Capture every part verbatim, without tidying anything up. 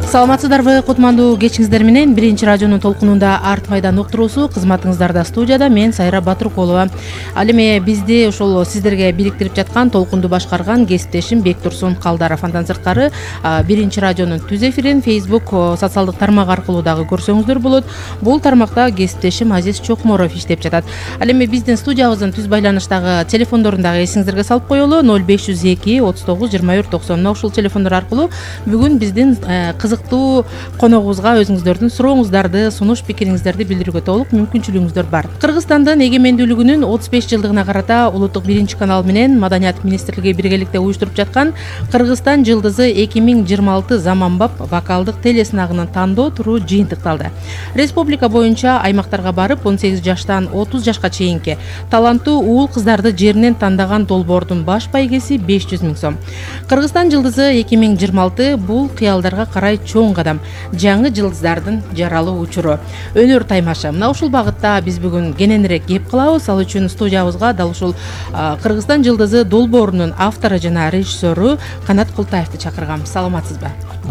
Саламатсыздарбы, кутмандуу кечиңиздер менен биринчи радионун толкунунда арт майдан уктуруусу кызматыңыздарда. Студияда мен Сайра Батыркулова. Ал эми бизди ошол сиздерге бириктирип жаткан толкунду башкарган кесиптешим Бектурсун Калдаров. Андан сырткары биринчи радионун түз эфирин Facebook социалдык тармак аркылуу дагы көрсөңүздөр болот. Бул тармакта кесиптешим Азиз Чокморов иштеп жатат. Ал эми биздин студиябыздын түз байланыштагы телефондорун дагы эсиңиздерге салып коелу. ноль беш жүз эки отуз тогуз жыйырма бир токсон. Мына ушул телефондор аркылуу бүгүн биздин кызыктуу коногубузга өзүңүздөрдүн сурооңуздарды, сунуш пикириңиздерди билдирүүгө толук мүмкүнчүлүгүңүздөр бар. Кыргызстандын эгемендүүлүгүнүн отуз беш жылдыгына карата улуттук биринчи канал менен Маданият министрлиги биргеликте уюштуруп жаткан Кыргызстан жылдызы эки миң жыйырма алты заманбап вокалдык телесынагынын тандоо туру жыйынтыкталды. Республика боюнча аймактарга барып он сегиз жаштан отуз жашка чейинки таланттуу уул кыздарды жеринен тандаган долбоордун баш байгеси беш жүз миң сом. Кыргызстан жылдызы эки миң жыйырма алты бул кыялдарга карай чоң кадам, жаңы жылдыздардын жаралуу учуру, өнөр таймашы. Мына ушул багытта биз бүгүн кененирээк кеп кылабыз. Ал үчүн студиябызга дал ушул Кыргызстан жылдызы долбоорунун автору жана режиссеру Канат Култаевди чакыргам. Саламатсызбы?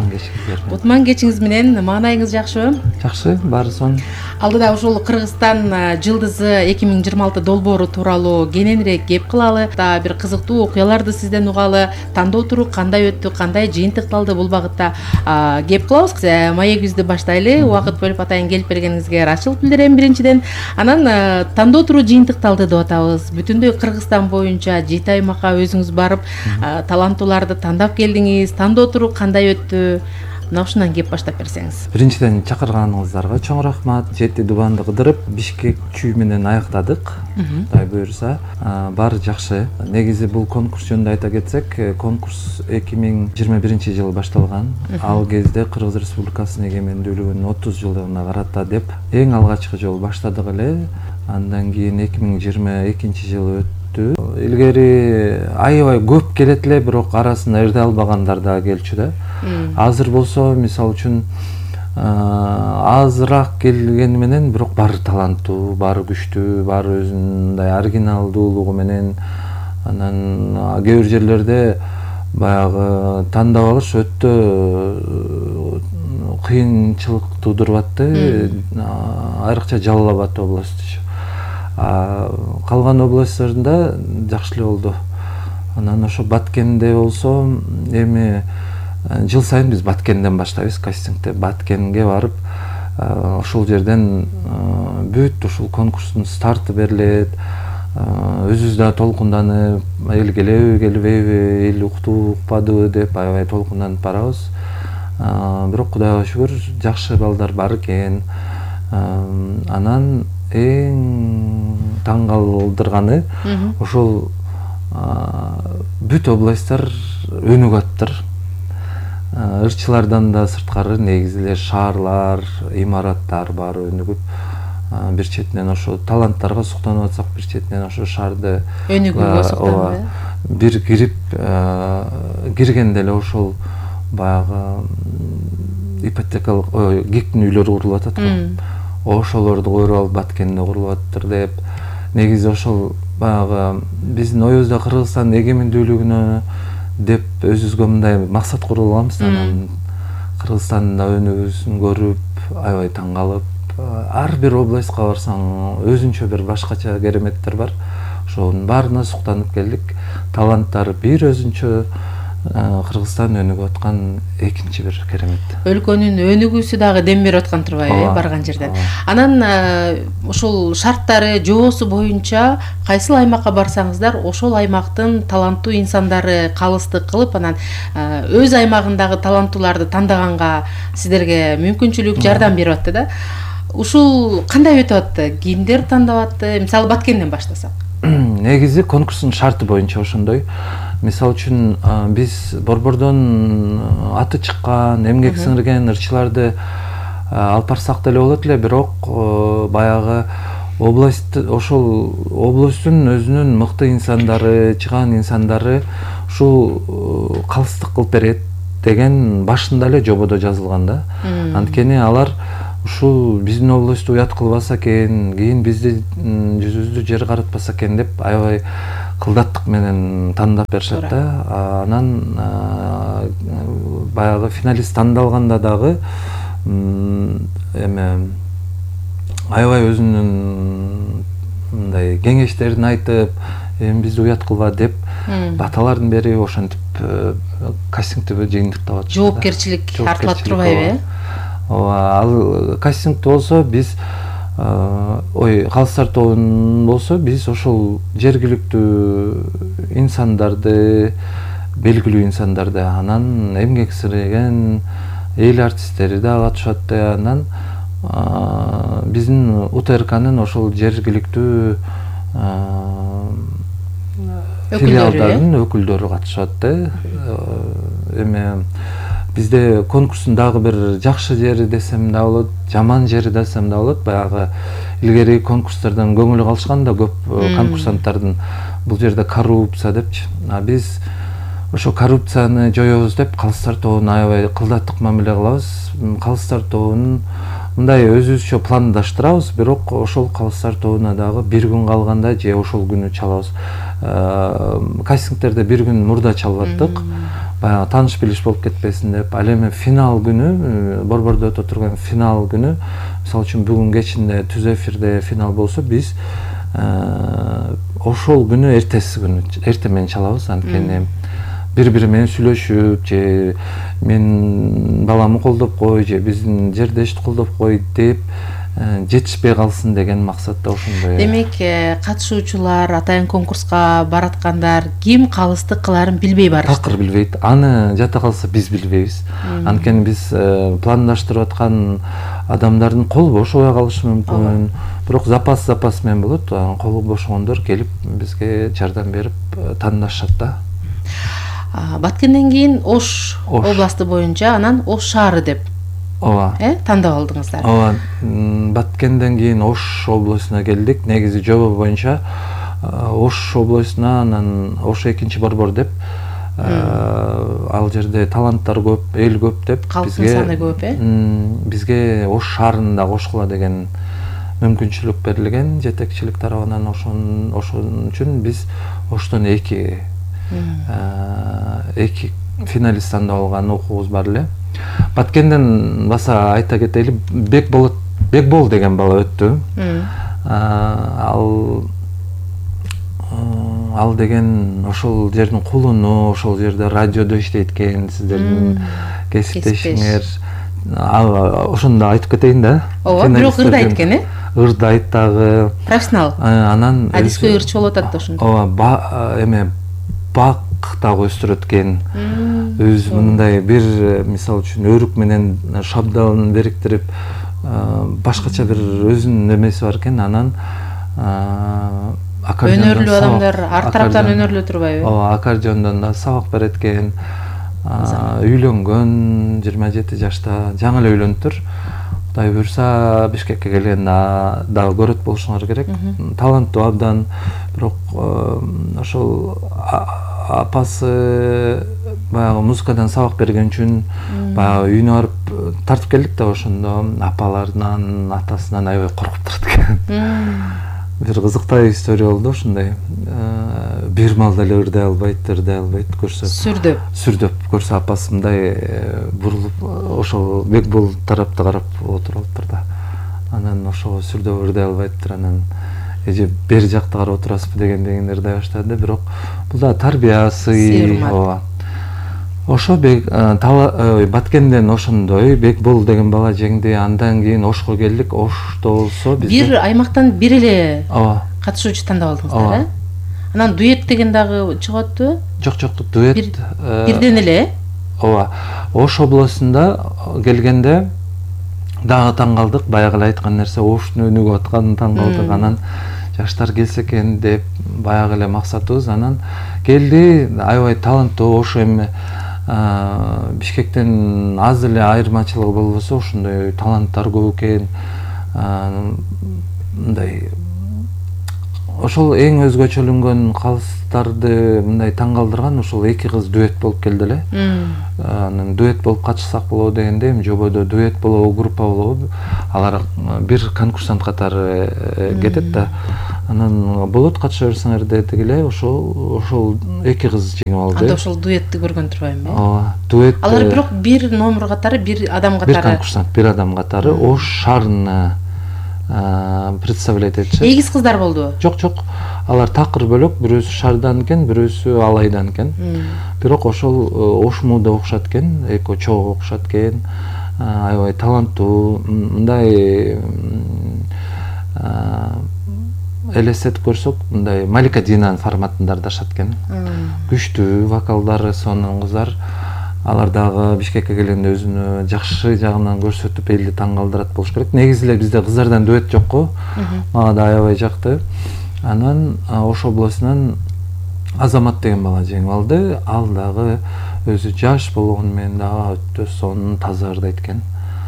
Кутман кечиңиз менен, маанайыңыз жакшыбы? Жакшы, баары сонун. Алдыда ушул Кыргызстан жылдызы эки миң жыйырма алты долбоору тууралуу кененирээк кеп кылалы. Да бир кызыктуу окуяларды сизден угалы. Тандоо туру кандай өттү, кандай жыйынтыкталды, бул багытта кеп кылабыз. Маегибизди баштайлы. Убакыт бөлүп атайын келип бергениңизге ырайчылык билдирем биринчиден. Анан тандоо туру жыйынтыкталды деп атабыз. Бүтүндөй Кыргызстан боюнча жети аймакка өзүңүз барып, таланттууларды тандап келдиңиз. Тандоо туру кандай өттү? Мына ушундан кеп баштап берсеңиз. Биринчиден чакырганыңыздарга чоң рахмат. Жети дубанды кыдырып, Бишкек чүй менен аяктадык. Кудай буйрса, баары жакшы. Негизи бул конкурс жөнүндө айта кетсек, конкурс эки миң жыйырма биринчи жылы башталган. Ал кезде Кыргыз Республикасынын эгемендүүлүгүнүн отуз жылдыгына карата деп эң алгачкы жолу баштадык эле. Андан кийин эки миң жыйырма экинчи жылы өттү. Илгери аябай көп келет эле, бирок арасында эрде албагандар да келчү да. Азыр болсо, мисалы үчүн, азыраак келгени менен, бирок баары таланттуу, баары күчтүү, баары өзүнүндай оригиналдуулугу менен. Анан кээ бир жерлерде баягы тандап алыш өтө кыйынчылык туудуруп атты. Айрыкча Жалал Абад областы. Калган областтарында жакшы эле болду. Анан ошо Баткенде болсо, эми жыл сайын биз Баткенден баштайбыз, кастингде. Баткенге барып, ошол жерден бүт ушул конкурстун старты берилет. Өзүбүз да толкунданып, эл келеби, келбейби, эл укту, укпадыбы деп аябай толкунданып барабыз. Бирок Кудайга шүгүр, жакшы балдар бар экен. Анан эң таң калтырганы ошол бүт областтар өнүгүп атыптыр. Ырчылардан да сырткары негизи эле шаарлар, имараттар баары өнүгүп, бир четинен ошо таланттарга суктанып атсак, бир четинен ошо шаарды өнүгүүгө суктанды. Бир кирип, киргенде эле ошол баягы ипотекалык, ой, гиктин үйлөрү курулуп атат го. Ошолорду көрүп алып, Баткенде курулуп атыптыр деп. Негизи ошол баягы биздин оюбузда Кыргызстандын эгемендүүлүгүнө деп өзүбүзгө мындай максат куруп алганбыз. Анан Кыргызстандын да өнүгүүсүн көрүп, аябай таң калып, ар бир областка барсаң өзүнчө бир башкача кереметтер бар. Ошонун баарына суктанып келдик. Таланттар бир өзүнчө, Кыргызстан өнүгүп аткан экинчи бир керемет. Өлкөнүн өнүгүүсү дагы дем берип аткан турбайбы, барган жерден. Анан ушул шарттары, жоосу боюнча кайсыл аймакка барсаңыздар, ошол аймактын таланттуу инсандары калыстык кылып, анан өз аймагындагы таланттууларды тандаганга сиздерге мүмкүнчүлүк, жардам берип атты да. Ушул кандай өтүп атты? Кимдер тандап атты? Мисалы Баткенден баштасак. Негизи конкурстун шарты боюнча ошондой. Мисалы үчүн биз борбордон аты чыккан, эмгек сиңирген ырчыларды алып барсак деле болот эле, бирок баягы область, ошол областтын өзүнүн мыкты инсандары, чыган инсандары ушул калыстык кылып берет деген башында эле жободо жазылган да. Анткени алар ушул биздин областты уят кылбаса экен, кийин бизди жүзүбүздү жер каратпаса экен деп аябай кылдаттык менен тандап беришет да. Анан баягы финалист тандалганда дагы эме аябай өзүнүн мындай кеңештерин айтып, эми бизди уят кылба деп баталарын берип, ошентип кастингди жыйынтыктап атышты. Жоопкерчилик артылат турбайбы, э? Ооба, ал кастингде болсо биз ой, калыстар тобунун болсо биз ошол жергиликтүү инсандарды, белгилүү инсандарды, анан эмгек сиңирген эл артисттери да катышат, анан биздин УТРКнын ошол жергиликтүү филиалдарынын өкүлдөрү катышат да. Эме бизде конкурстун дагы бир жакшы жери десем да болот, жаман жери десем да болот. Баягы илгери конкурстардан көңүл калышкан да көп конкурсанттардын бул жерде коррупция депчи. А биз ошо коррупцияны жоёбуз деп калыстар тобуна аябай кылдаттык мамиле кылабыз. Калыстар тобунун мындай өзүбүзчө пландаштырабыз, бирок ошол калыстар тобуна дагы бир күн калганда же ошол күнү чалабыз. Кастингтерде бир күн мурда чалып аттык. Баягы тааныш билиш болуп кетпесин деп. Ал эми финал күнү, борбордо өтө турган финал күнү, мисалы үчүн бүгүн кечинде түз эфирде финал болсо, биз ошол күнү эртеси күнү эртең менен чалабыз. Анткени бири-бири менен сүйлөшүп, же мен баламы колдоп кой, же биздин жердешти колдоп кой деп жетишпей калсын деген максатта ошондой. Демек, катышуучулар, атайын конкурска бараткандар ким калыстык кыларын билбей барышты. Такыр билбейт. Аны жата калса биз билбейбиз. Анткени биз пландаштырып аткан адамдардын колу бошобой калышы мүмкүн. Бирок запас запас менен болот. Колу бошогондор келип бизге жардам берип тандашат да. Баткенден кийин Ош областы боюнча, анан Ош шаары деп ооба э тандап алдыңыздар. Ооба, Баткенден кийин Ош областына келдик. Негизи жобо боюнча Ош областына, анан Ош экинчи борбор деп, ал жерде таланттар көп, эл көп деп калктын саны көп, э? Бизге Ош шаарында кошкула деген мүмкүнчүлүк берилген жетекчилик тарабынан. Ошон ошон үчүн биз Оштон эки эки финалист тандап алган окуубуз бар эле. Баткенден баса айта кетели, Бекбол Бекбол деген бала өттү. Ал ал деген ошол жердин кулуну, ошол жерде радиодо иштейт экен, сиздердин кесиптешиңер. Ошондо айтып кетейин да. Ооба, бирок ырды айт экен, э? Ырды айт дагы. Профессионал. Анан адискөй ырчы болуп атат да ошондо. Ооба, эме бак дагы өстүрөт экен. Өз мындай бир, мисалы үчүн, өрүк менен шабдалын бириктирип, башкача бир өзүнүн эмеси бар экен. Анан өнөрлүү адамдар ар тараптан өнөрлүү турбайбы? Ооба, аккордеондон да сабак берет экен. Үйлөнгөн, жыйырма жети жашта, жаңы эле үйлөнүптүр. Кудай буйрса Бишкекке келгенде дагы көрөт болушуңар керек. Таланттуу абдан, бирок ошол апасы баягы музыкадан сабак берген үчүн баягы үйүнө барып тартып келдик да, ошондо апаларынан, атасынан аябай коркуп турат экен. Бир кызыктуу история болду ошондой. Бир малда эле ырдай албайт, ырдай албайт көрсө. Сүрдөп. Сүрдөп көрсө апасы мындай бурулуп, ошол Бекбол тарапты карап отуруптур да. Анан ошого сүрдөп ырдай албайттыр, анан эже бери жакта карап отурасызбы дегенден ырдай баштады. Бирок бул да тарбиясы. Ооба. Ошо Баткенден ошондой Бекбол деген бала жеңди. Андан кийин Ошко келдик. Ошто болсо бизде бир аймактан бир эле ооба катышуучу тандап алдыңыздар, э? Анан дуэт деген дагы чыгып атпы? Жок, жок, дуэт бирден эле. Ооба. Ош областында келгенде дагы таң калдык. Баягы эле айткан нерсе, Оштун өнүгүп атканын таң калдык. Анан жаштар келсе экен деп баягы эле максатыбыз. Анан келди, аябай таланттуу. Ошо эми Бишкектен аз эле айырмачылыгы болбосо, ошондой таланттар көп экен. Мындай ошол эң өзгөчөлөнгөн калыстарды мындай таң калтырган ошол эки кыз дуэт болуп келди эле. Анан дуэт болуп катышсак болобу дегенде эми жободо дуэт болобу, группа болобу, алар бир конкурсант катары кетет да. Анан болот катыша берсеңер дедигиле, ошол ошол эки кыз жеңип алды. Анда ошол дуэтти көргөн турбаймынбы? Ооба, дуэт. Алар бирок бир номер катары, бир адам катары. Бир конкурсант, бир адам катары Ош шаарына представлять этишет. Эгиз кыздар болду? Жок, жок. Алар такыр бөлөк, бирөөсү Шардан экен, бирөөсү Алайдан экен. Бирок ошол Ошму да окшот экен, эко чогуу окшот экен. Аябай таланттуу, мындай элестетип көрсөк, мындай Малика Динанын форматында ардашат экен. Күчтүү вокалдары сонун кыздар. Алар дагы Бишкекке келгенде өзүнү жакшы жагынан көрсөтүп элди таң калтырат болуш керек. Негизи эле бизде кыздардан дуэт жокку. Мага да аябай жакты. Анан Ош областынан Азамат деген бала жеңип алды. Ал дагы өзү жаш болгону менен дагы өтө сонун таза ырдайт экен.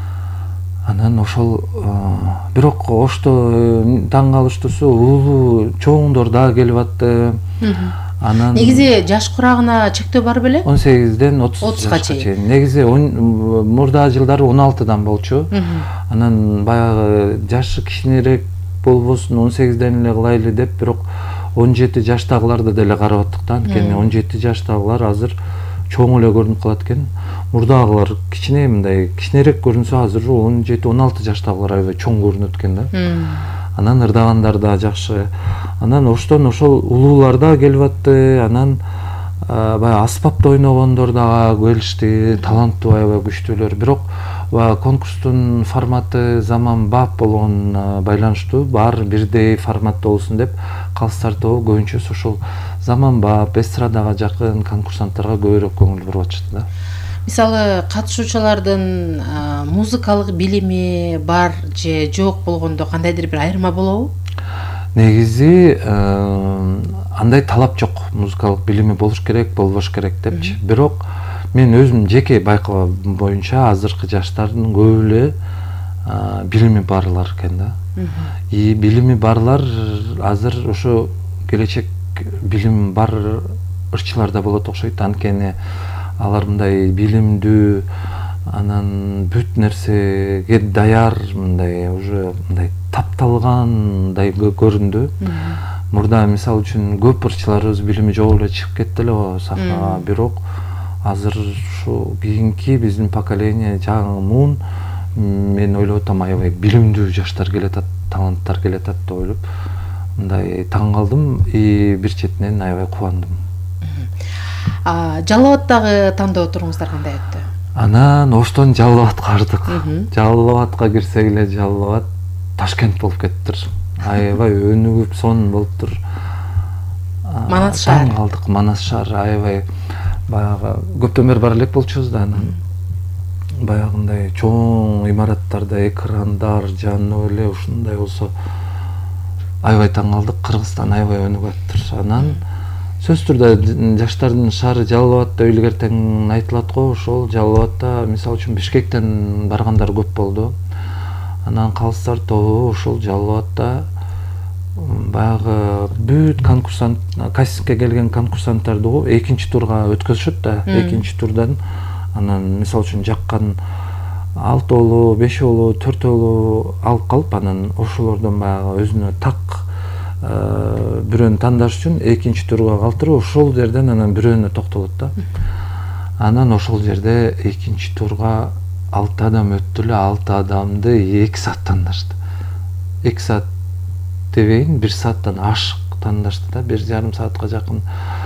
Анан ошол бирок Ошто таң калыштуусу улуу чоңдор дагы келип атты. Анан негизи жаш курагына чектөө бар беле? он сегизден отуз жашка чейин. Негизи мурда жылдары он алтыдан болчу. Анан баягы жашы кичинерээк болбосун он сегизден эле кылайлы деп, бирок он жети жаштагыларды деле карап аттык да. Анткени он жети жаштагылар азыр чоң эле көрүнүп калат экен. Мурдагылар кичине мындай кичинерээк көрүнсө, азыр он жети он алты жаштагылар аябай чоң көрүнөт экен да. Анан ырдагандар да жакшы. Анан Оштон ошол улуулар да келип атты. Анан баягы аспапта ойногондор да келишти, таланттуу, аябай күчтүүлөр. Бирок конкурстун форматы заманбап болгонуна байланыштуу, баары бирдей форматта болсун деп калыстар тобу көбүнчөсү ошол заманбап, эстрадага жакын конкурсанттарга көбүрөөк көңүл буруп атышты да. Мисалы, катышуучулардын музыкалык билими бар же жок болгондо кандайдыр бир айырма болобу? Негизи андай талап жок, музыкалык билими болуш керек, болбош керек депчи. Бирок мен өзүм жеке байкаган боюнча азыркы жаштардын көбү эле билими барлар экен да. И билими барлар азыр ошо келечек билими бар ырчылар да болот окшойт. Анткени алар мындай билимдүү, анан бүт нерсеге даяр, мындай уже мындай тапталгандай көрүндү. Мурда мисалы үчүн көп ырчыларыбыз билими жок эле чыгып кетти эле сахнага, бирок азыр ушу кийинки биздин поколение жаңы муун, мен ойлоп атам, аябай билимдүү жаштар келатат, таланттар келатат деп ойлоп мындай таң калдым и бир четинен аябай кубандым. Жалал Абадтагы тандоо туруңуздар кандай өттү? Анан Оштон Жалал Абадка бардык. Жалал Абадка кирсек эле Жалал Абад Ташкент болуп кеттир. Аябай өнүгүп сонун болуптур. Манас шаар. Таң калдык, Манас шаар аябай баягы көптөн бери бара элек болчубуз да, анан баягындай чоң имараттарда экрандар жанып эле ушундай болсо аябай таң калдык. Кыргызстан аябай өнүгүп атыптыр. Анан сөзсүз түрдө жаштардын шаары Жалал Абад деп илгертен айтылат го. Ошол Жалал Абадта мисалы үчүн Бишкектен баргандар көп болду. Анан калыстар тобу ошол Жалал Абадта баягы бүт конкурсант, кастингке келген конкурсанттарды экинчи турга өткөзүшөт да. Экинчи турдан анан мисалы үчүн жаккан алтоолу, бешоолу, төртөөлү алып калып, анан ошолордон баягы өзүнө так бирөөнү тандаш үчүн экинчи турга калтырып, ошол жерден анан бирөөнө токтолот да. Анан ошол жерде экинчи турга алты адам өттү эле, алты адамды эки саат тандашты. эки саат дебейин, бир сааттан ашык тандашты да, бир жарым саатка жакын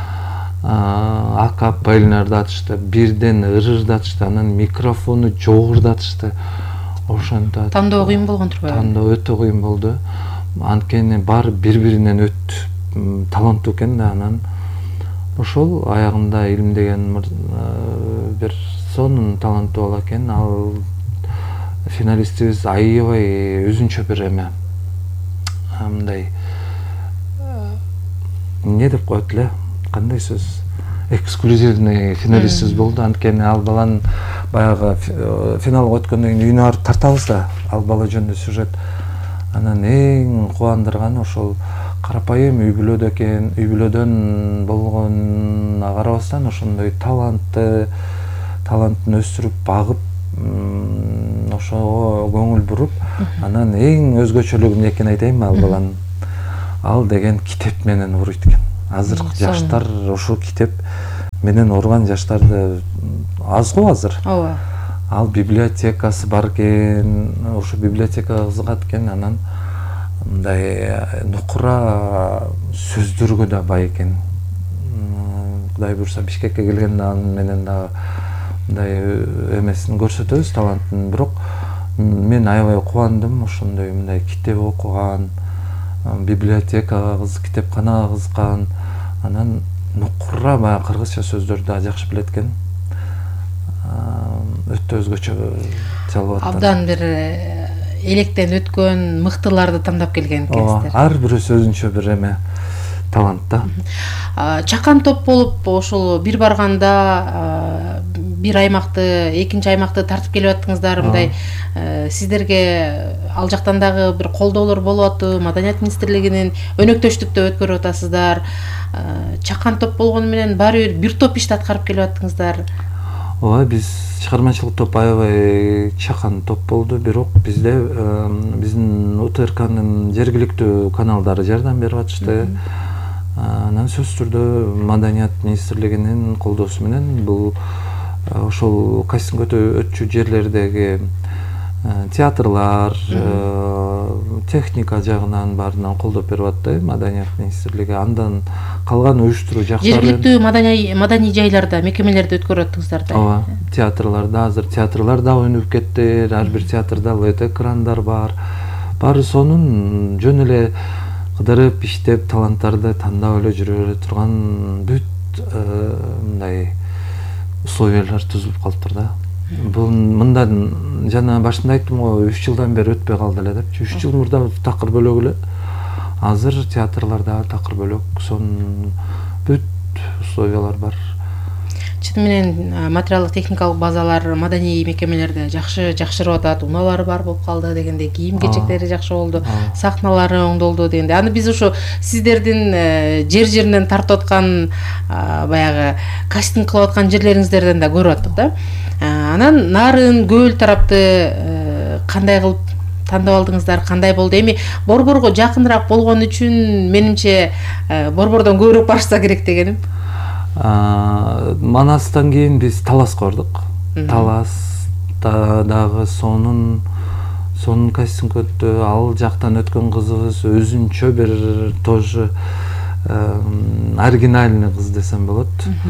акапеллер ырдатышты, бирден ыр ырдатышты, анан микрофону жок ырдатышты. Ошондо тандоо кыйын болгон турбайбы? Тандоо өтө кыйын болду. Анткени баары бири-биринен өттү, таланттуу экен да. Анан ошол аягында Илим деген бир сонун таланттуу бала экен. Ал финалистибиз аябай өзүнчө бир эме, мындай эмне деп коет эле, кандай сөз, эксклюзивный финалистибиз болду. Анткени ал баланын баягы финалга өткөндөн кийин үйүнө барып тартабыз да, ал бала жөнүндө сюжет. Анан эң кубандырганы ошол карапайым үй бүлөдө экен, үй бүлөдөн болгонуна карабастан ошондой талантты талантын өстүрүп багып, ошого көңүл буруп, анан эң өзгөчөлүгү экен айтайынбы ал баланын? Ал деген китеп менен уруйт экен. Азыр жаштар ошол китеп менен урган жаштарды аз го азыр. Ооба. Ал библиотекасы бар экен, ошо библиотекага кызыгат экен, анан мындай нукура сөздөргө да бай экен. Кудай буйрса Бишкекке келгенде анын менен дагы мындай эмесин көрсөтөбүз, талантын. Бирок мен аябай кубандым ошондой мындай китеп окуган, библиотекага, китепканага кызыккан, анан нукура баягы кыргызча сөздөрдү да жакшы билет экен. Өтө өзгөчө чалып аттан. Абдан бир электен өткөн мыктыларды тандап келген экенсиздер. Ар бирөөсү өзүнчө бир эме талант да. Чакан топ болуп ошол бир барганда бир аймакты, экинчи аймакты тартып келип аттыңыздар, мындай сиздерге ал жактан дагы бир колдоолор болуп атты, Маданият министрлигинин өнөктөштүктө өткөрүп атасыздар. Чакан топ болгону менен баары бир бир топ ишти аткарып келип аттыңыздар. Ооба, биз чыгармачылык топ аябай чакан топ болду, бирок бизде биздин УТРКнын жергиликтүү каналдары жардам берип атышты. Анан сөзсүз түрдө Маданият министрлигинин колдоосу менен бул ошол кастинг өтчү жерлердеги театрлар, техника жагынан баарынан колдоп берип атты Маданият министрлиги. Андан калган уюштуруу жактары жергиликтүү маданий жайларда, мекемелерде өткөрүп аттыңыздар да. Ооба, театрларда азыр театрлар да өнүгүп кетти. Ар бир театрда эл и ди экрандар бар. Баары сонун жөн эле кыдырып, иштеп, таланттарды тандап эле жүрө турган бүт мындай условиялар түзүлүп калыптыр да. Бул мындан жана башында айттым го, үч жылдан бери өтпөй калды эле деп. үч жыл мурда такыр бөлөк эле. Азыр театрларда такыр бөлөк, сонун бүт условиялар бар. Чын менен материалдык техникалык базалар маданий мекемелерде жакшы жакшырып атат, унаалары бар болуп калды дегенде, кийим кечектери жакшы болду, сахналары оңдолду дегенде. Аны биз ошо сиздердин жер жеринен тартып аткан баягы кастинг кылып аткан жерлериңиздерден да көрүп аттык да. Анан нарын көл тарапты кандай кылып тандап алдыңыздар, кандай болду? Эми Борборго жакыныраак болгон үчүн менимче Борбордон көбүрөөк барышса керек дегеним. Манастан кийин биз Таласка бардык. Таласта дагы сонун сонун кастинг өттү. Ал жактан өткөн кызыбыз өзүнчө бир тоже оригинальный кыз десем болот.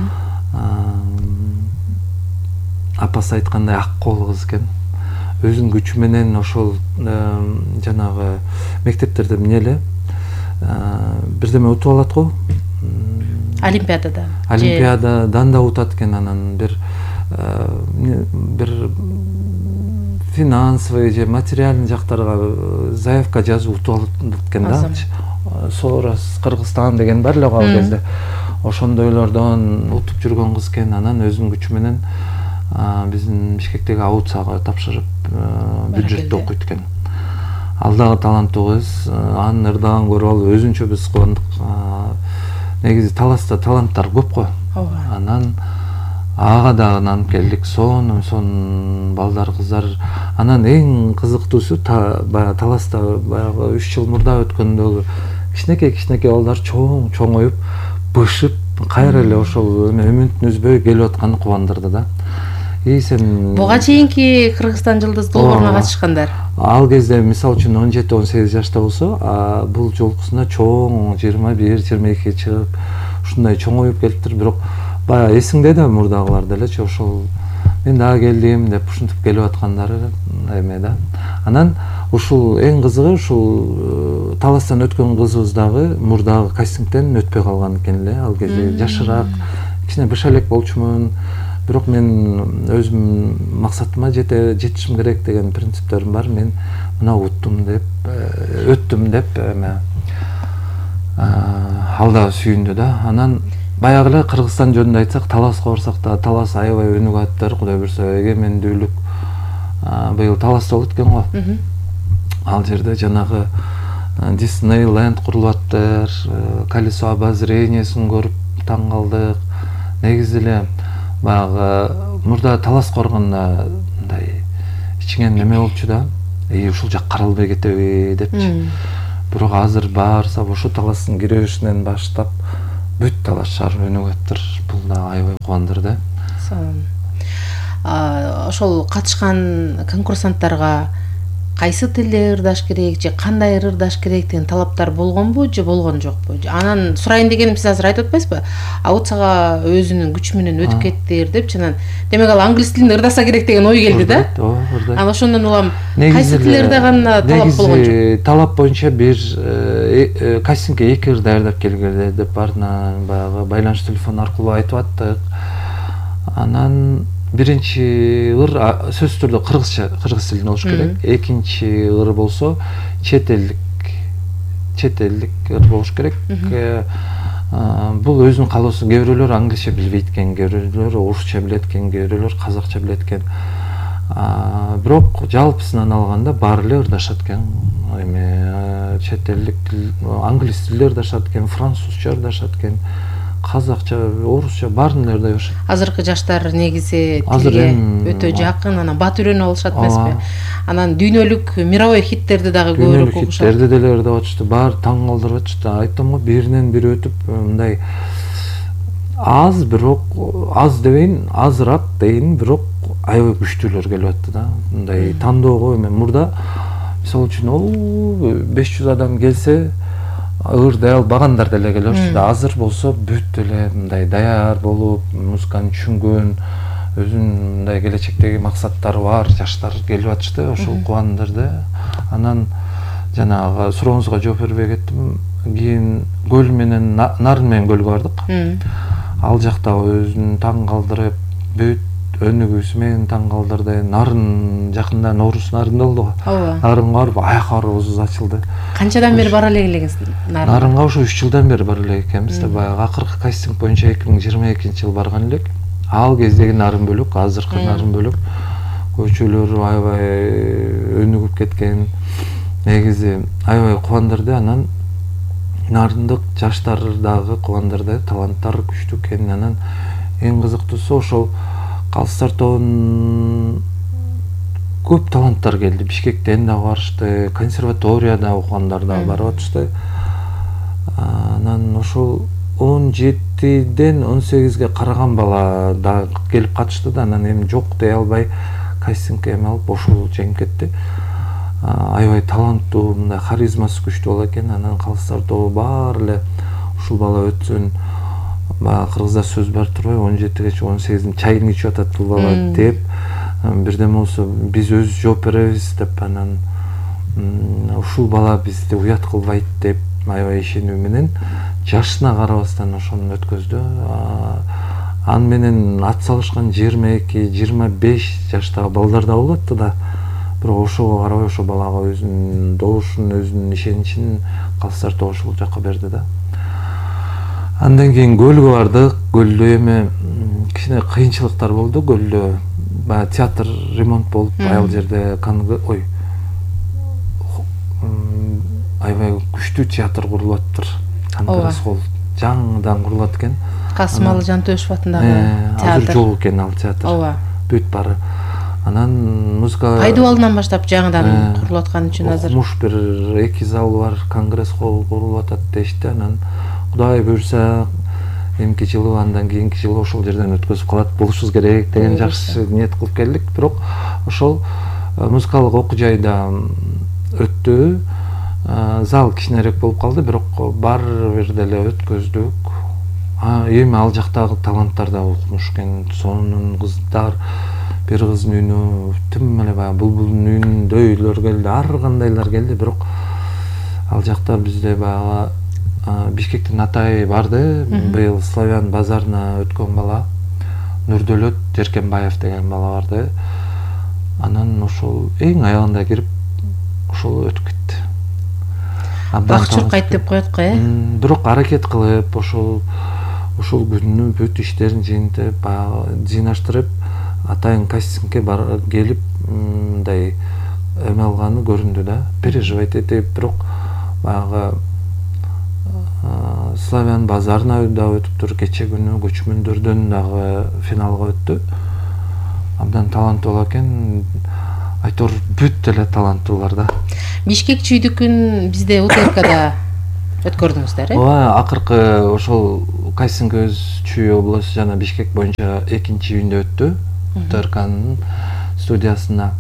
Апасы айткандай ак кол кыз экен. Өзүнүн күчү менен ошол жанагы мектептерде эмне эле бирдеме утуп алат го. Олимпиадада. Олимпиададан да утат экен, анан бир бир финансовый же материальный жактарга заявка жазып утуп алат экен да. Сорос Кыргызстан деген бар эле ал кезде. Ошондойлордон утуп жүргөн кыз экен. Анан өзүнүн күчү менен биздин Бишкектеги аутсага тапшырып бюджетте окуйт экен. Ал дагы таланттуу кыз. Анын ырдаган көрүп алып өзүнчө биз кубандык. Негизи Таласта таланттар көп го. Анан ага дагы нанып келдик. Сонун сонун балдар, кыздар. Анан эң кызыктуусу баягы Таласта баягы үч жыл мурда өткөндөгү кичинекей кичинекей балдар чоң чоңоюп, бышып, кайра эле ошол үмүтүн үзбөй келип атканы кубандырды да. И сен буга чейинки Кыргызстан жылдыз долбооруна катышкандар. Ал кезде мисалы үчүн он жети он сегиз жашта болсо, бул жолкусуна чоң жыйырма бир жыйырма экиге чыгып, ушундай чоңоюп келиптир. Бирок баягы эсиңде да мурдагылар делечи, ошол мен дагы келдим деп ушинтип келип аткандары эме да. Анан ушул эң кызыгы ушул Таластан өткөн кызыбыз дагы мурдагы кастингден өтпөй калган экен эле. Ал кезде жашыраак, кичине быша элек болчумун. Бирок мен өзүм максатыма жетишим керек деген принциптерим бар. Мен мына уттум деп, өттүм деп эме ал да сүйүндү да. Анан баягы эле Кыргызстан жөнүндө айтсак, Таласка барсак да, Талас аябай өнүгүп аттыр. Кудай буйрса эгемендүүлүк быйыл Таласта болот экен го. Ал жерде жанагы Диснейленд курулуп аттыр, колесо обозрениесин көрүп таң калдык. Негизи эле баягы мурда талас коргондо мындай ичиңен неме болчу да, эй ушул жак каралбай кетеби депчи. Бирок азыр баарса ошо таластын киребешинен баштап бүт талас шаар өнүгүп аттыр. Бул да аябай кубандырды. Ошол катышкан конкурсанттарга кайсы тилде ырдаш керек же кандай ырдаш керек деген талаптар болгонбу же болгон жокпу? Анан сурайын дегеним, сиз азыр айтып атпайсызбы? Аутсага өзүнүн күчү менен өтүп кетти деп, анан демек ал англис тилинде ырдаса керек деген ой келди да. Анан ошондон улам кайсы тил ырдаганына талап болгон жок? Талап боюнча бир кастингге эки ыр даярдап келгиле деп баарына баягы байланыш телефону аркылуу айтып аттык. Анан биринчи ыр сөзсүз түрдө кыргызча, кыргыз тилинде болуш керек. Экинчи ыр болсо чет элдик, чет элдик ыр болуш керек. Бул өзүнүн каалоосу. Кээ бирөөлөр англисче билбейт экен, кээ бирөөлөр орусча билет экен, кээ бирөөлөр казакча билет экен. Бирок жалпысынан алганда баары эле ырдашат экен. Эми чет элдик англис тилде ырдашат экен, французча ырдашат экен, казакча, орусча баарын эле ырдай башат. Азыркы жаштар негизи тилге өтө жакын, анан бат үйрөнүп алышат эмеспи? Анан дүйнөлүк мировой хиттерди дагы көрүп окушат. Хиттерди деле ырдап атышты, баары таң калтырып атышты. Айттым го, биринен бири өтүп мындай аз, бирок аз дебейин, азыраак дейин, бирок аябай күчтүүлөр келип атты да. Мындай тандоого эми мурда мисалы үчүн беш жүз адам келсе ырдай албагандар деле келип атышты. Азыр болсо бүт эле мындай даяр болуп, музыканы түшүнгөн, өзүнүн мындай келечектеги максаттары бар жаштар келип атышты. Ошол кубандырды. Анан жанагы сурооңузга жооп бербей кеттим. Кийин көл менен Нарын менен көлгө бардык. Ал жакта өзүн таң калтырып, бүт өнүгүүсү менен таң калтырды. Нарын жакында Норус Нарында болду го. Нарынга барып аяк аарыбыз ачылды. Канчадан бери бара эле элегиз Нарынга? Нарынга ушу үч жылдан бери бара элек экенбиз да. Баягы акыркы кастинг боюнча эки миң жыйырма экинчи жыл барган элек. Ал кездеги Нарын бөлөк, азыркы Нарын бөлөк. Көчөлөрү аябай өнүгүп кеткен. Негизи аябай кубандырды. Анан Нарындык жаштар дагы кубандырды, таланттар күчтүү экен. Анан эң кызыктуусу ошол Калыстар тобунун көп таланттар келди. Бишкектен да барышты, консерваторияда окугандар да барып атышты. Анан ошол он жетиден он сегизге караган бала да келип катышты да. Анан эми жок дей албай кастингге эме алып ошол жеңип кетти. Аябай таланттуу, мындай харизмасы күчтүү бала экен. Анан Калыстар тобу баары эле ушул бала өтсүн, баягы кыргызда сөз бар турбайбы, он жетигечи он сегиздин чайын ичип атат бул бала деп, бирдеме болсо биз өзүбүз жооп беребиз деп, анан ушул бала бизди уят кылбайт деп аябай ишенүү менен жашына карабастан ошону өткөздү. Аны менен ат салышкан жыйырма эки жыйырма беш жаштагы балдар да болуп атты да. Бирок ошого карабай ошол балага өзүнүн добушун, өзүнүн ишеничин Калыстар тобу ушул жакка берди да. Андан кийин көлгө бардык. Көлдө эми кичине кыйынчылыктар болду. Көлдө баягы театр ремонт болуп, аял жерде ой аябай күчтүү театр курулуп аттыр. Конгресс холл жаңыдан курулат экен. Касымалы Жантөшев атындагы театр. Азыр жок экен ал театр. Ооба. Бүт бары. Анан музыка Айдыбалынан баштап жаңыдан курулуп аткан үчүн азыр муш бир эки зал бар, конгресс холл курулуп атат дешти. Анан Кудай буйрса эмки жылы, андан кийинки жылы ошол жерден өткөзүп калат болушубуз керек деген жакшы ниет кылып келдик. Бирок ошол музыкалык окуу жайда өттү. Зал кичинерээк болуп калды, бирок баары бир деле өткөздүк. Эми ал жактагы таланттар да укмуш экен. Сонун кыздар, бир кыздын үнү тим эле баягы булбулдун үнүндөйлөр келди, ар кандайлар келди. Бирок ал жакта бизде баягы Бишкектин Атай барды, быйыл Славян базарына өткөн бала, Нурдөлөт Жеркенбаев деген бала барды. Анан ошол эң аягында кирип ошол өтүп кетти. Бакчырып кайт деп коет го, э? Бирок аракет кылып, ошол ошол күнү бүт иштерин жыйынтып, баягы жыйнаштырып, Атайын кастингге келип, мындай эме алганы көрүндү да. Переживать этип, бирок баягы Славян базарына да өтүптүр, кече күнү көчмөндөрдөн дагы финалга өттү. Абдан таланттуу экен. Айтор бүт деле таланттуулар да. Бишкек чүйдүкүн бизде УТРКда өткөрдүңүздөр, э? Ооба, акыркы ошол Кайсынкөз чүй обласу жана Бишкек боюнча экинчи июнда өттү. УТРКнын студиясына.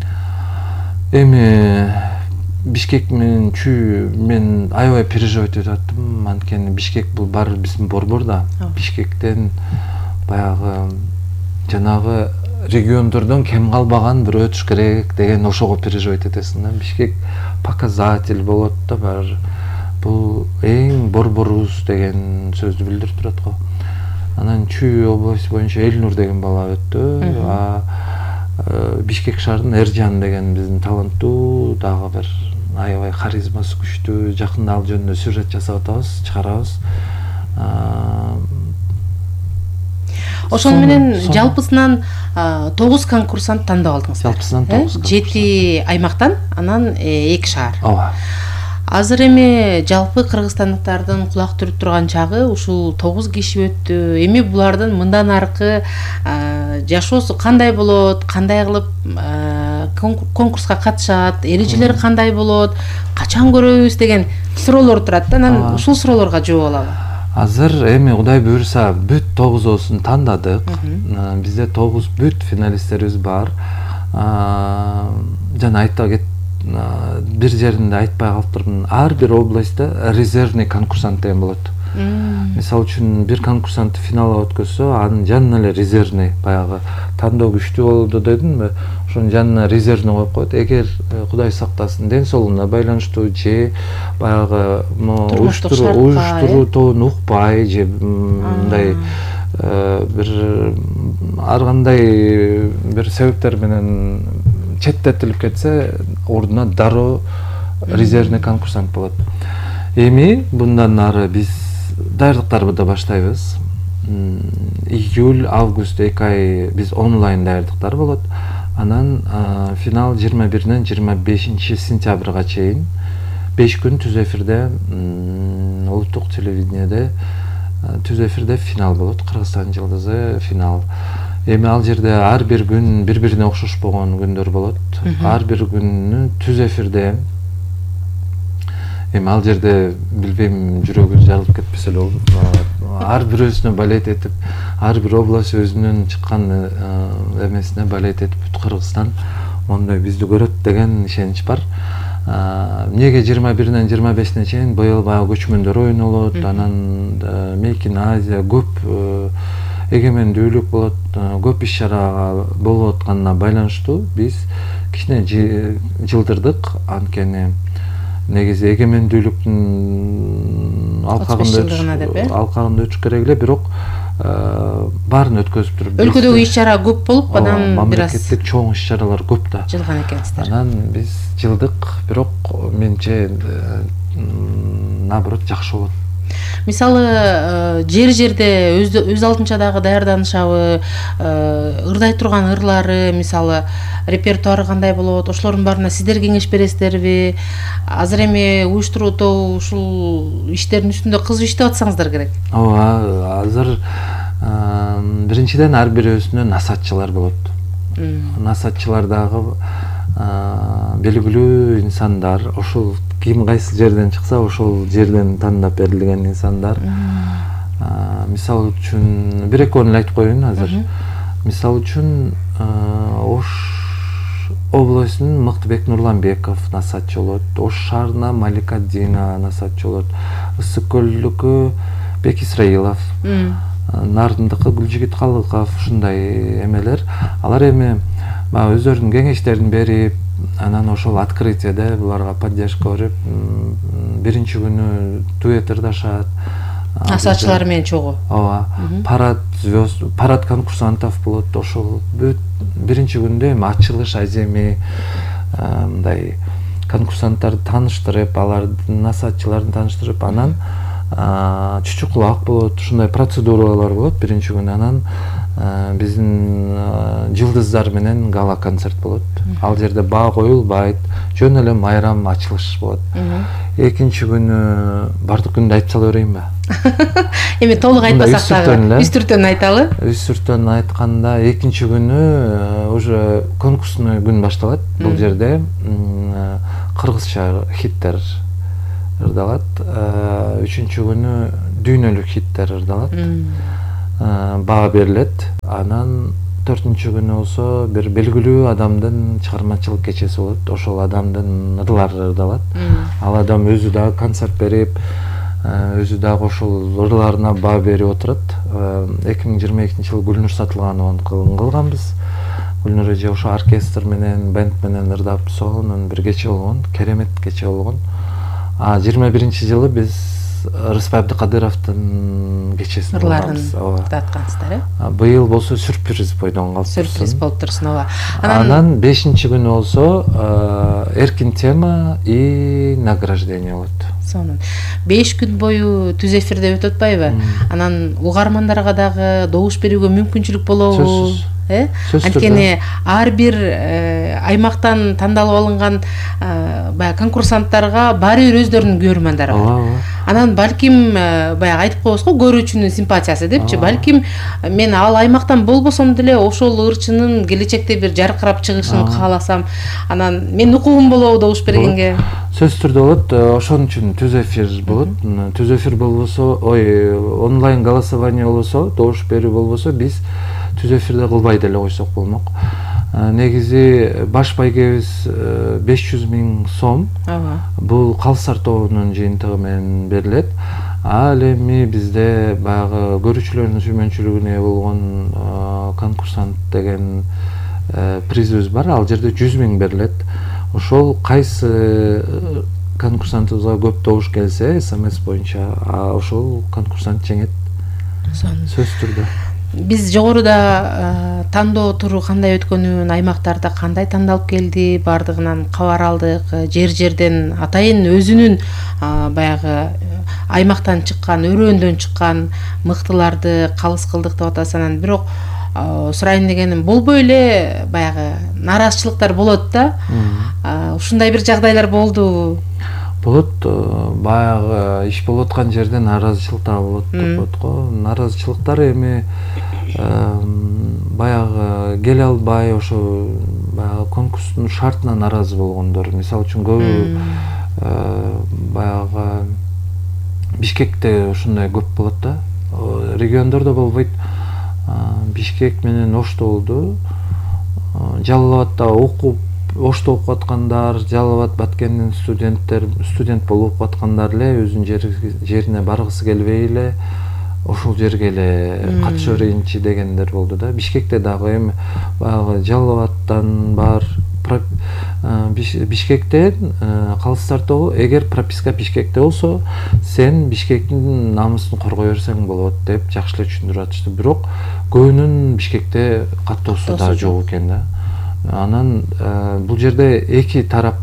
Эми Бишкек менен чүй мен аябай переживать этип аттым. Анткени Бишкек бул баары биздин борбор да. Бишкектен баягы жанагы региондордон кем калбаган бир өтүш керек деген ошого переживать этесиң да. Бишкек показатель болот да баары. Бул эң борборубуз деген сөздү билдирип турат го. Анан Чүй областы боюнча Элнур деген бала өттү. А Бишкек шаарынын Эржан деген биздин таланттуу дагы бир аябай харизмасы күчтүү, жакында ал жөнүндө сюжет жасап атабыз, чыгарабыз. Ошону менен жалпысынан тогуз конкурсант тандап алдыңыз. Жалпысынан тогуз. жети аймактан, анан эки шаар. Ооба. Азыр эми жалпы кыргызстандыктардын кулак түрүп турган чагы ушул тогуз киши өттү. Эми булардын мындан аркы жашоосу кандай болот, кандай кылып конкурска катышат, эрежелери кандай болот, качан көрөбүз деген суроолор турат да. Анан ушул суроолорго жооп алалы. Азыр эми Кудай буйруса бүт тогузоосун тандадык. Бизде тогуз бүт финалисттерибиз бар. Жана айта кет бир жеринде айтпай калыптырмын. Ар бир областта резервный конкурсант деген болот. Мисалы үчүн бир конкурсант финалга өткөзсө, анын жанына эле резервный баягы тандоо күчтүү болду дедимби? Ошонун жанына резервный коюп коет. Эгер Кудай сактасын, ден соолугуна байланыштуу же баягы уюштуруу тоон укпай же мындай бир ар кандай бир себептер менен четтетилип кетсе, ордуна дароо резервный конкурсант болот. Эми bundan ары биз даярдыктарды да баштайбыз. Июль, август эки ай биз онлайн даярдыктар болот. Анан финал жыйырма биринен жыйырма бешинчи сентябрга чейин беш күн түз эфирде, улуттук телевидениеде түз эфирде финал болот. Кыргызстан жылдызы финал. Эми ал жерде ар бир күн бири-бирине окшош болгон күндөр болот. Ар бир күнү түз эфирде. Эми ал жерде билбейм, жүрөгү жарылып кетпесе эле болду. Ар бирөөсүнө балет этип, ар бир область өзүнүн чыккан эмесине балет этип, бүт Кыргызстан мондой бизди көрөт деген ишенич бар. Эмнеге жыйырма биринен жыйырма бешине чейин быйыл баягы көчмөндөр ойнолот, анан Мейкин Азия көп эгемендүүлүк болот, көп иш-чара болуп атканына байланыштуу биз кичине жылдырдык. Анткени негизи эгемендүүлүктүн алкагында өтүш керек эле, бирок баарын өткөзүп туруп. Өлкөдөгү иш-чара көп болуп, анан бир аз мамлекеттик чоң иш-чаралар көп да. Жылган экенсиздер. Анан биз жылдык, бирок менче наоборот жакшы болот. Мисалы, жер-жерде өз алдынча дагы даярданышабы, ырдай турган ырлары, мисалы, репертуары кандай болот, ошолордун баарына сиздер кеңеш бересиздерби? Азыр эми уюштуруу ушул иштердин үстүндө кызуу иштеп атсаңыздар керек. Ооба, азыр биринчиден ар бирөөсүнө насатчылар болот. Насатчылар дагы белгилүү инсандар, ошол ким кайсы жерден чыкса, ошол жерден тандап берилген инсандар. Мисалы үчүн бир экөөнү айтып коеюн азыр. Мисалы үчүн Ош областынын Мыктыбек Нурланбеков насатчы болот, Ош шаарына Малика Дина насатчы болот, Ысык көлдүкү Бек Исраилов, Нардындыкы Гүлжигит Калыков, ушундай эмелер. Алар эми өздөрүнүн кеңештерин берип, анан ошол открытиеде буларга поддержка берип, биринчи күнү дуэт ырдашат. Насатчылар менен чогуу. Ооба. Парад звезд, парад конкурсантов болот. Ошол биринчи күндө эми ачылыш аземи мындай конкурсанттарды тааныштырып, алардын насатчыларын тааныштырып, анан чүчүк кулак болот, ушундай процедуралар болот биринчи күнү. Анан биздин жылдыздар менен гала концерт болот. Ал жерде баа коюлбайт, жөн эле майрам ачылыш болот. Экинчи күнү бардык күндү айтып сала берейинби? Эми толук айтпасак дагы үз түртөн айталы. Үз түртөн айтканда экинчи күнү уже конкурсный күн башталат. Бул жерде кыргызча хиттер ырдалат. Үчүнчү күнү дүйнөлүк хиттер ырдалат. Баа берилет. Анан төртүнчү күнү болсо бир белгилүү адамдын чыгармачылык кечеси болот. Ошол адамдын ырлары ырдалат. Ал адам өзү дагы концерт берип, өзү дагы ошол ырларына баа берип отурат. эки миң жыйырма экинчи жылы Гүлнур Сатылганованы кылганбыз. Гүлнур эже ошо оркестр менен, бенд менен ырдап сонун бир кече болгон, керемет кече болгон. А жыйырма биринчи жылы биз Рыспай Абдыкадыровдун кечесин ырларын ырдаткансыздар, э? Быйыл болсо сюрприз бойдон калып турсун. Сюрприз болуп турсун, ооба. Анан бешинчи күнү болсо эркин тема и награждение болот. Сонун. беш күн бою түз эфирде өтүп атпайбы? Анан угармандарга дагы добуш берүүгө мүмкүнчүлүк болобу? Э? Анткени ар бир аймактан тандалып алынган баягы конкурсанттарга баары бир өздөрүнүн көрөрмандары бар. Анан балким баягы айтып коебуз го, көрүүчүнүн симпатиясы депчи, балким мен ал аймактан болбосом деле ошол ырчынын келечекте бир жаркырап чыгышын кааласам, анан менин укугум болобу добуш бергенге? Сөзсүз түрдө болот. Ошон үчүн түз эфир болот. Түз эфир болбосо, ой, онлайн голосование болбосо, добуш берүү болбосо, биз түз эфирде кылбай деле койсок болмок. Негизи баш байгебиз беш жүз миң сом. Бул Калсар тобунун жыйынтыгы менен берилет. Ал эми бизде баягы көрүүчүлөрдүн сүймөнчүлүгүнө ээ болгон конкурсант деген призыбыз бар. Ал жерде жүз миң берилет. Ошол кайсы конкурсантыбызга көп добуш келсе, смс боюнча ошол конкурсант жеңет. Сөзсүз түрдө. Биз жогоруда тандоо туру кандай өткөнүн, аймактарда кандай тандалып келди, бардыгынан кабар алдык. Жер-жерден атайын өзүнүн баягы аймактан чыккан, өрөөндөн чыккан мыктыларды калыс кылдык деп атасыз. Анан бирок сурайын дегеним, болбой эле баягы нааразычылыктар болот да. Ушундай бир жагдайлар болду. Болот, баягы иш болуп аткан жерде нааразычылык да болот деп коет го. Нааразычылыктар эми баягы келе албай, ошо баягы конкурстун шартына нааразы болгондор. Мисалы үчүн көбү баягы Бишкекте ушундай көп болот да. Региондордо болбойт. Бишкек менен Ошто болду. Жалал Абадда окуп, Ошто окуп аткандар, Жалал Абад Баткендин студенттер, студент болуп окуп аткандар эле өзүнүн жерине баргысы келбей эле ошол жерге эле катыша берейинчи дегендер болду да. Бишкекте дагы эми баягы Жалал Абадтан бар, Бишкектен Калыстар тобу, эгер прописка Бишкекте болсо, сен Бишкектин намысын коргой берсең болот деп жакшы эле түшүндүрүп атышты. Бирок көбүнүн Бишкекте каттоосу да жок экен да. Анан бул жерде эки тарап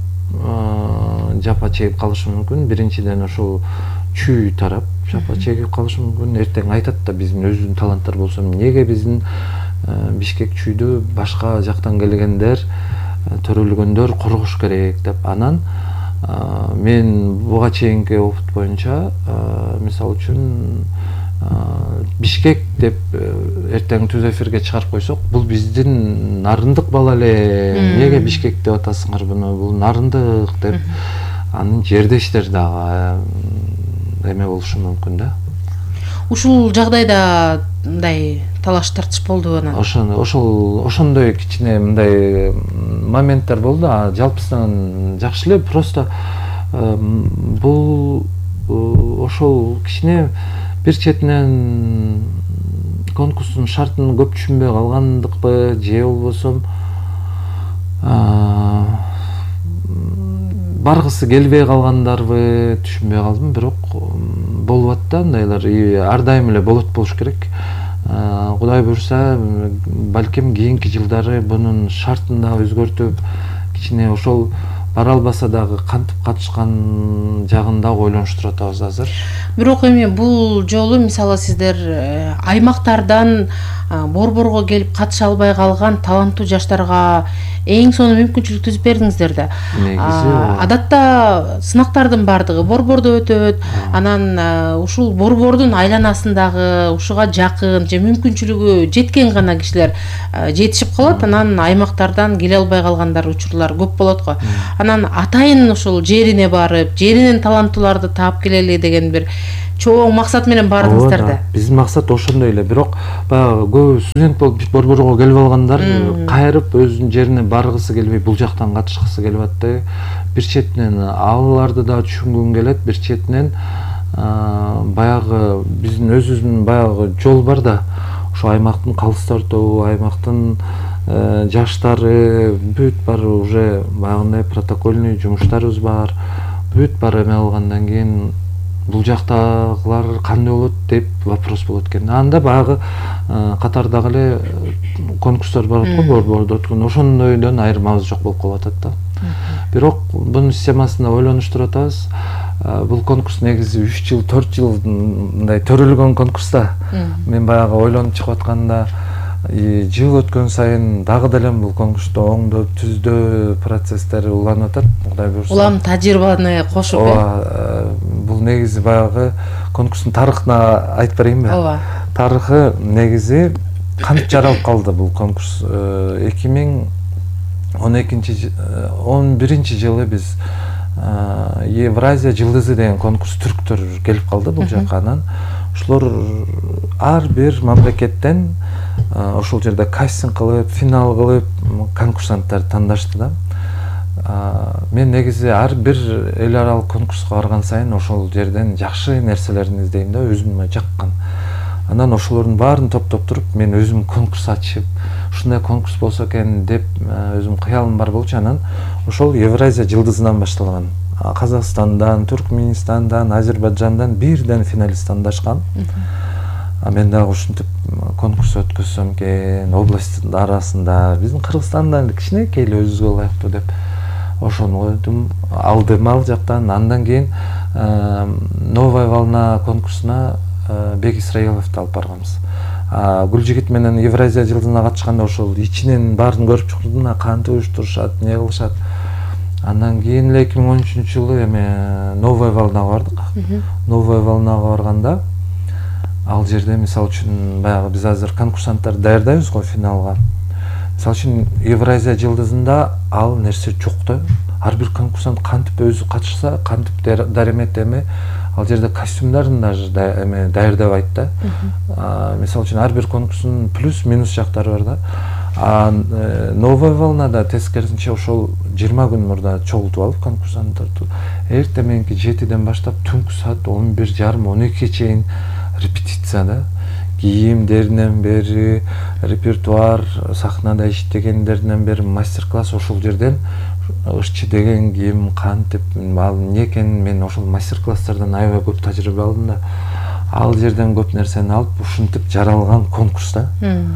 жапа чегип калышы мүмкүн. Биринчиден ошол чүй тарап жапа чегип калышы мүмкүн. Эртең айтат да, биздин өзүнүн таланттар болсо, эмнеге биздин Бишкек чүйдү башка жактан келгендер, төрөлгөндөр коргош керек деп. Анан мен буга чейинки опыт боюнча, мисалы үчүн Бишкек деп эртең түз эфирге чыгарып койсок, бул биздин нарындык бала эле, эмнеге Бишкек деп атасыңар буну, бул нарындык деп анын жердештер дагы эме болушу мүмкүн да. Ушул жагдайда мындай талаш тартыш болду анан. Ошон ошол ошондой кичине мындай моменттер болду. А жалпысынан жакшы эле, просто бул ошол кичине бир четинен конкурстун шартын көп түшүнбөй калгандыкпы, же болбосо баргысы келбей калгандарбы, түшүнбөй калдым. Бирок болуп атты андайлар, ар дайым эле болот болуш керек. Кудай буйрса, балким кийинки жылдары бунун шартын да өзгөртүп, кичине ошол бара албаса дагы кантип катышкан жагын да ойлонуштуруп атабыз азыр. Бирок эми бул жолу мисалы сиздер аймактардан борборго келип катыша албай калган таланттуу жаштарга эң сонун мүмкүнчүлүк түзүп бердиңиздер да. Адатта сынактардын баардыгы борбордо өтөт, анан ушул борбордун айланасындагы ушуга жакын же мүмкүнчүлүгү жеткен гана кишилер жетишип калат, анан аймактардан келе албай калгандар учурлар көп болот го. Анан атайын ушул жерине барып, жеринен таланттууларды таап келели деген бир чоң максат менен бардыңыздар да. Биздин максат ошондой эле, бирок баягы көп студент болуп борборго келип алгандар кайрып өзүнүн жерине баргысы келбей, бул жактан катышкысы келип атты. Бир четинен аларды да түшүнгүм келет, бир четинен баягы биздин өзүбүздүн баягы жол бар да. Ошо аймактын калыстар тобу, аймактын жаштары бүт бар, уже баягындай протокольный жумуштарыбыз бар. Бүт бар, эме алгандан кийин бул жактагылар кандай болот деп вопрос болот экен. Анда баягы катардагы эле конкурстар бар го, борбордо өткөн. Ошондойдон айырмабыз жок болуп калып атат да. Бирок бунун системасында ойлонуштуруп атабыз. Бул конкурс негизи үч жыл, төрт жыл мындай төрөлгөн конкурс да. Мен баягы ойлонуп чыгып атканда жыл өткөн сайын дагы деле бул конкурсту оңдоп, түздөө процесстери уланып атат. Кудай буйрса. Улам тажрыйбаны кошуп, э? Бул негизи баягы конкурстун тарыхына айтып берейинби? Ооба. Тарыхы негизи кантип жаралып калды бул конкурс? эки миң он экинчи он биринчи жылы биз Евразия жылдызы деген конкурс түрктөр келип калды бул жакка. Анан ошолор ар бир мамлекеттен ошол жерде кастинг кылып, финал кылып конкурсанттарды тандашты да. Мен негизи ар бир эл аралык конкурска барган сайын ошол жерден жакшы нерселерин издейм да, өзүмө жаккан. Анан ошолордун баарын топтоп туруп, мен өзүм конкурс ачып, ушундай конкурс болсо экен деп өзүм кыялым бар болчу. Анан ошол Евразия жылдызынан башталган. Казакстандан, Түркменистандан, Азербайджандан бирден финалист тандашкан. Мен дагы ушинтип конкурс өткөзсөм экен, областтын арасында, биздин Кыргызстандан кичинекей эле өзүбүзгө ылайыктуу деп ошону койдум, алдым ал жактан. Андан кийин Новая волна конкурсуна Бек Исраиловду алып барганбыз. Гүлжигит менен Евразия жылдызына катышканда ошол ичинен баарын көрүп чыктым, кантип уюштурушат, эмне кылышат. Андан кийин эки миң он үчүнчү жылы эме Новая волнага бардык. Новая волнага барганда ал жерде мисалы үчүн баягы биз азыр конкурсанттарды даярдайбыз го финалга. Мисалы үчүн Евразия жылдызында ал нерсе жок да. Ар бир конкурсант кантип өзү катышса, кантип даремет эме ал жерде костюмдарын даже эме даярдабайт да. Мисалы үчүн ар бир конкурстун плюс минус жактары бар да. А Новая волнада тескерисинче ошол жыйырма күн мурда чогултуп алып конкурсанттарды эртең мененки жетиден баштап түнкү саат он бир жарым он экиге чейин репетиция да. Кийимдеринен бери, репертуар, сахнада иштегендеринен бери мастер-класс. Ошол жерден ышчы деген кийим кантип, ал эмне экенин мен ошол мастер-класстардан аябай көп тажрыйба алдым да. Ал жерден көп нерсени алып, ушинтип жаралган конкурс да.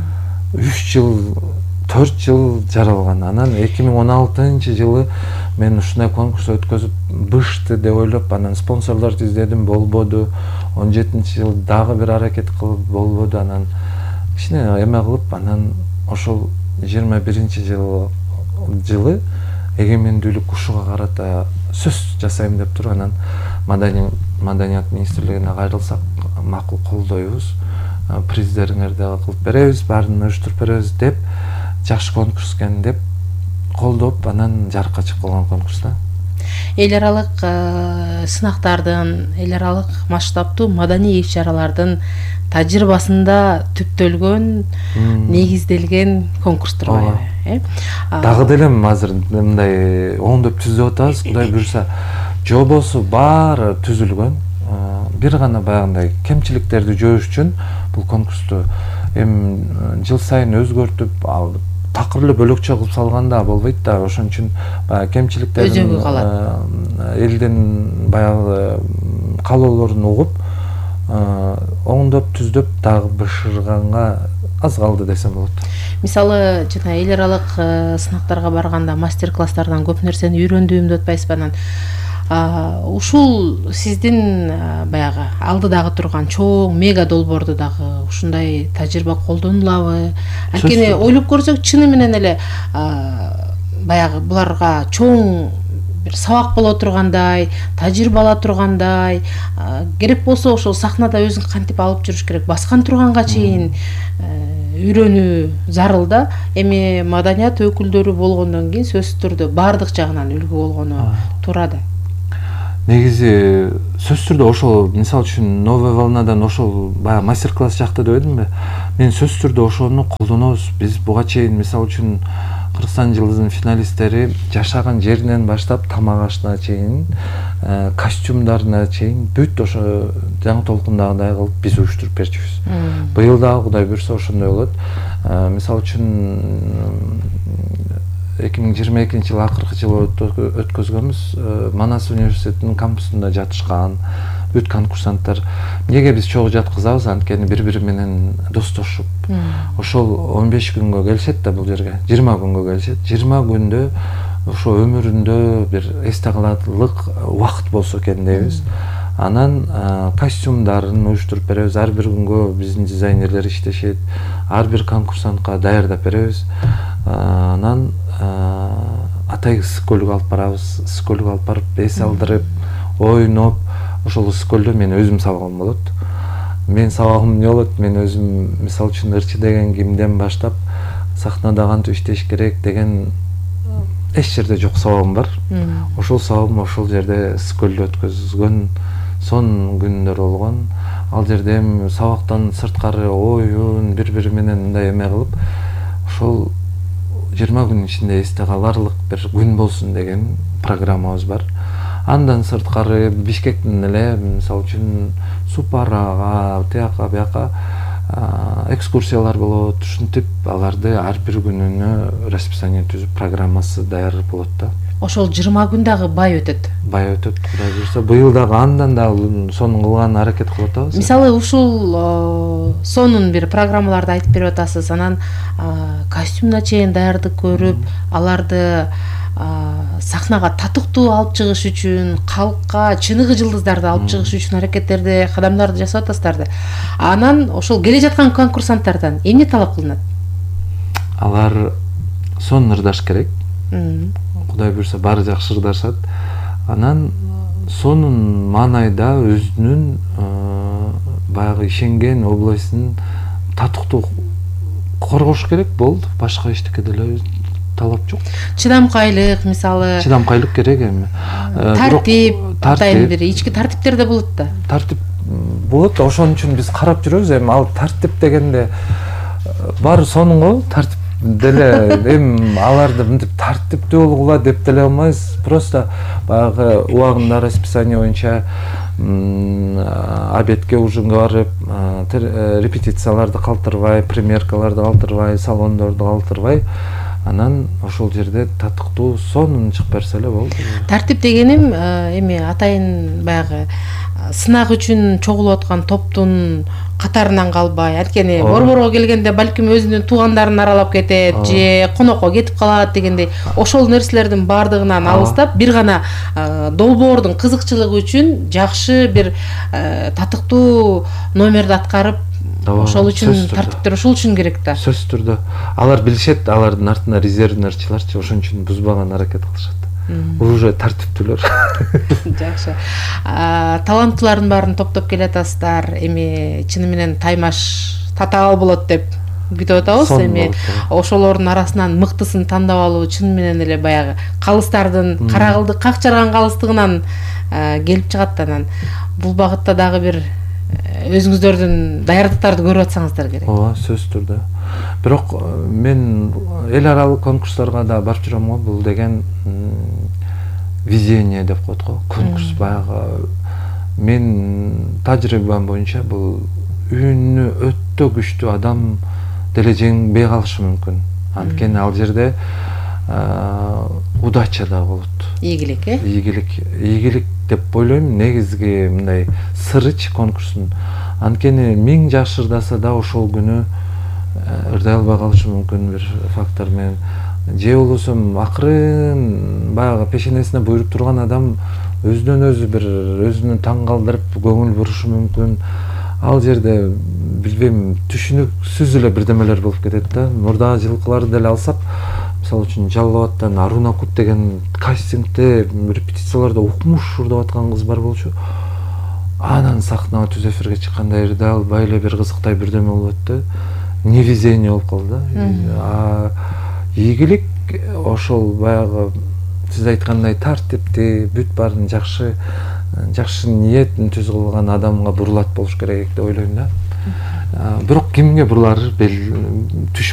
үч жыл, төрт жыл жаралган. Анан эки миң он алтынчы жылы мен ушундай конкурс өткөзүп бышты деп ойлоп, анан спонсорлорду издедим, болбоду. он жетинчи жылы дагы бир аракет кылып болбоду. Анан кичине эме кылып, анан ошол жыйырма биринчи жылы жылы эгемендүүлүк ушуга карата сөз жасайм деп туруп, анан Маданият министрлигине кайрылсак, макул колдойбуз, приздериңерди кылып беребиз, баарын уюштуруп беребиз деп, жакшы конкурс экен деп колдоп, анан жарыкка чыгып калган конкурс да. Эл аралык сынактардын, эл аралык масштабтуу маданий иш-чаралардын тажрыйбасында түптөлгөн, негизделген конкурстур бар, э? Дагы деле азыр мындай оңдоп түзүп атабыз, Кудай буйрса. Жобосу баары түзүлгөн. Бир гана баягындай кемчиликтерди жоош үчүн бул конкурсту эми жыл сайын өзгөртүп, такыр эле бөлөкчө кылып салганда болбойт да. Ошон үчүн баягы кемчиликтердин элдин баягы каалоолорун угуп, оңдоп түздөп дагы бышырганга аз калды десем болот. Мисалы, жана эл аралык сынактарга барганда мастер-класстардан көп нерсени үйрөндүм деп атпайсызбы? Анан ушул сиздин баягы алдыдагы турган чоң мега долбоордо дагы ушундай тажрыйба колдонулабы? Анткени ойлоп көрсөк, чыны менен эле баягы буларга чоң бир сабак боло тургандай, тажрыйба ала тургандай, керек болсо ошол сахнада өзүн кантип алып жүрүш керек, баскан турганга чейин үйрөнүү зарыл да. Эми маданият өкүлдөрү болгондон кийин сөзсүз түрдө баардык жагынан үлгү болгону туура да. Негизи сөзсүз түрдө ошол, мисалы үчүн новая волнадан ошол баягы мастер-класс жакта деп эдимби? Мен сөзсүз түрдө ошону колдонобуз. Биз буга чейин мисалы үчүн Кыргызстан жылдызынын финалисттери жашаган жеринен баштап тамак ашына чейин, костюмдарына чейин бүт ошо жаңы толкундагыдай кылып биз уюштуруп берчүбүз. Быйыл дагы Кудай буйрса ошондой болот. Мисалы үчүн эки миң жыйырма экинчи жылы акыркы жылы өткөзгөнбүз. Манас университетинин кампусунда жатышкан бүт конкурсанттар. Эмнеге биз чогуу жаткызабыз? Анткени бири-бири менен достошуп, ошол он беш күнгө келишет да бул жерге. жыйырма күнгө келишет. жыйырма күндө ошо өмүрүндө бир эсте каларлык убакыт болсо экен дейбиз. Анан костюмдарын уюштуруп беребиз. Ар бир күнгө биздин дизайнерлер иштешет. Ар бир конкурсантка даярдап беребиз. Анан атай ысык-көлгө алып барабыз. Ысык-көлгө алып барып, эс алдырып, ойноп, ошол ысык-көлдө мен өзүм сабагым болот. Мен сабагым эмне болот? Мен өзүм мисалы үчүн ырчы деген кимден баштап сахнада кантип иштеш керек деген эч жерде жок сабагым бар. Ошол сабагым ошол жерде ысык-көлдө өткөзгөн сон күндөр болгон. Ал жерде эми сабактан сырткары оюн, бири-бири менен мындай эме кылып, ошол жыйырма күнүн ичинде эсте каларлык бир күн болсун деген программабыз бар. Андан сырткары Бишкектен эле мисалы үчүн Супарага, тияка бияка экскурсиялар болот. Ушинтип аларды ар бир күнүнө расписание түзүп, программасы даяр болот да. Ошол жыйырма күн дагы бай өтөт. Бай өтөт, Кудай буйрса. Быйыл дагы андан дагы сонун кылганга аракет кылып атабыз. Мисалы, ушул сонун бир программаларды айтып берип атасыз. Анан костюмуна чейин даярдык көрүп, аларды сахнага татыктуу алып чыгыш үчүн, калкка чыныгы жылдыздарды алып чыгыш үчүн аракеттерди, кадамдарды жасап атасыздар да. Анан ошол келе жаткан конкурсанттардан эмне талап кылынат? Алар сонун ырдаш керек. Кудай буйрса баары жакшы ырдашат. Анан сонун маанайда өзүнүн баягы ишенген областын татыктуу коргош керек болду. Башка эчтеке деле талап жок. Чыдамкайлык, мисалы. Чыдамкайлык керек эми. Тартип, атайын бир ички тартиптер да болот да. Тартип болот, ошон үчүн биз карап жүрөбүз. Эми ал тартип дегенде баары сонун го, тартип деле эми аларды мынтип тартиптүү болгула деп деле албайбыз. Просто баягы убагында расписание боюнча обедке, ужинге барып, репетицияларды калтырбай, премьеркаларды калтырбай, салондорду калтырбай, анан ошол жерде татыктуу сонун чыгып берсе эле болду. Тартип дегеним эми атайын баягы сынак үчүн чогулуп аткан топтун катарынан калбай, анткени борборго келгенде балким өзүнүн туугандарын аралап кетет же конокко кетип калат дегендей, ошол нерселердин баардыгынан алыстап, бир гана долбоордун кызыкчылыгы үчүн жакшы бир татыктуу номерди аткарып, ошол үчүн тартиптер ошол үчүн керек да. Сөзсүз түрдө алар билишет, алардын артында резервный ырчыларчы, ошон үчүн бузбаган аракет кылышат. Уже тартиптүүлөр. Жакшы. Таланттуулардын баарын топтоп келатасыздар. Эми чыны менен таймаш татаал болот деп күтүп атабыз. Эми ошолордун арасынан мыктысын тандап алуу чыны менен эле баягы калыстардын карагылды как жарган калыстыгынан келип чыгат. Анан бул багытта дагы бир өзүңүздөрдүн даярдыктарды көрүп атсаңыздар керек. Ооба, сөзсүз түрдө. Бирок мен эл аралык конкурстарга да барып жүрөм го. Бул деген везение деп коет го. Конкурс баягы мен тажрыйбам боюнча бул үнү өтө күчтүү адам деле жеңбей калышы мүмкүн. Анткени ал жерде удача да болот. Ийгилик, э? Ийгилик, ийгилик деп ойлойм. Негизги мындай сырыч конкурстун. Анткени миң жакшы ырдаса да ошол күнү ырдай албай калышы мүмкүн бир фактор менен. же болбосо акырын баягы пешенесине буйруп турган адам өзүнөн өзү бир өзүнүн таң калтырып көңүл бурушу мүмкүн. Ал жерде билбейм, түшүнүксүз эле бирдемелер болуп кетет да. Мурдагы жылкыларды деле алсак, мисалы үчүн Жалал Абадтан Аруна Кут деген кастингде репетицияларда укмуш урдап аткан кыз бар болчу. Анан сахнага түз эфирге чыкканда жерде албай эле бир кызыктай бирдеме болуп өттү. Невезение болуп калды. А ийгилик ошол баягы сиз айткандай тартипти, бүт баарын жакшы жакшы ниетин түз кылган адамга бурулат болуш керек деп ойлойм да. Бирок кимге бурулары түш